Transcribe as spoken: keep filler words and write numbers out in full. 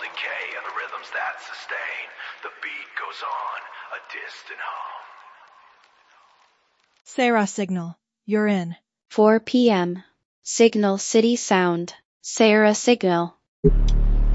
decay and the rhythms that sustain. The beat goes on, a distant hum. Sarah Signal, you're in. four p m Signal City Sound. Sarah Signal.